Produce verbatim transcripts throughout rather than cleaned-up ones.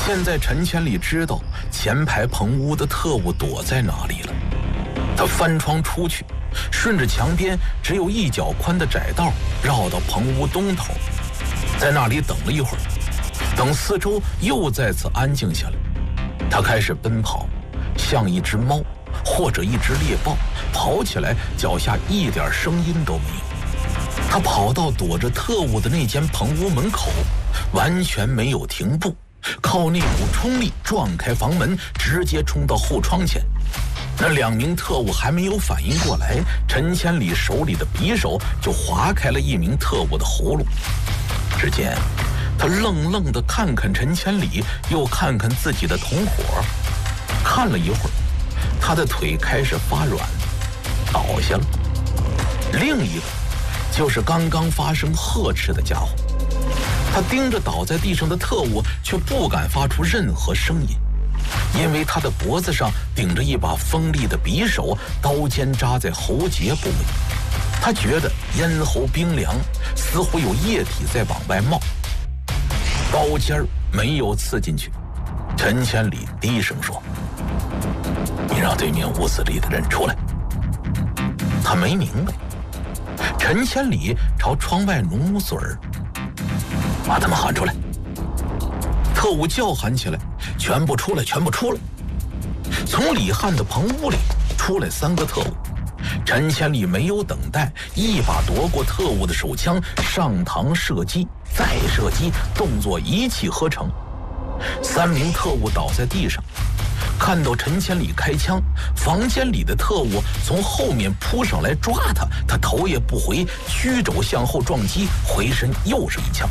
现在陈千里知道前排棚屋的特务躲在哪里了。他翻窗出去，顺着墙边只有一脚宽的窄道绕到棚屋东头，在那里等了一会儿，等四周又再次安静下来，他开始奔跑，像一只猫或者一只猎豹，跑起来脚下一点声音都没有。他跑到躲着特务的那间棚屋门口，完全没有停步，靠那股冲力撞开房门，直接冲到后窗前。那两名特务还没有反应过来，陈千里手里的匕首就划开了一名特务的喉咙。只见他愣愣地看看陈千里，又看看自己的同伙，看了一会儿，他的腿开始发软，倒下了。另一个就是刚刚发生呵斥的家伙，他盯着倒在地上的特务，却不敢发出任何声音，因为他的脖子上顶着一把锋利的匕首，刀尖扎在喉结部位。他觉得咽喉冰凉，似乎有液体在往外冒。刀尖儿没有刺进去。陈千里低声说：“你让对面屋子里的人出来。”他没明白。陈千里朝窗外努努嘴儿：“把他们喊出来。”特务叫喊起来：“全部出来，全部出来！”从李汉的棚屋里出来三个特务。陈千里没有等待，一把夺过特务的手枪，上膛射击，再射击，动作一气呵成。三名特务倒在地上，看到陈千里开枪，房间里的特务从后面扑上来抓他，他头也不回，曲肘向后撞击，回身又是一枪。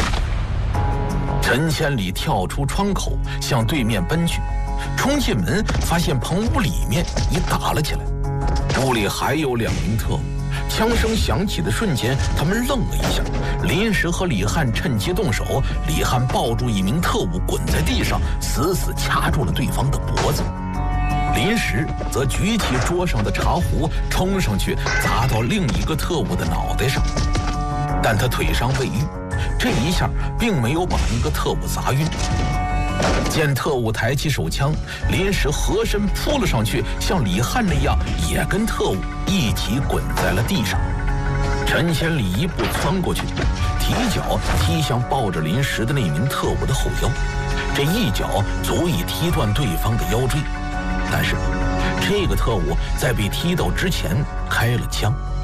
陈千里跳出窗口向对面奔去，冲进门发现棚屋里面已打了起来，屋里还有两名特务。枪声响起的瞬间，他们愣了一下。临时和李汉趁机动手，李汉抱住一名特务滚在地上，死死掐住了对方的脖子。临时则举起桌上的茶壶冲上去砸到另一个特务的脑袋上，但他腿伤未愈，这一下并没有把那个特务砸晕。见特务抬起手枪，临时合身扑了上去，像李汉那样也跟特务一起滚在了地上。陈千里一步窜过去，提脚踢向抱着临时的那名特务的后腰，这一脚足以踢断对方的腰椎。但是这个特务在被踢到之前开了枪。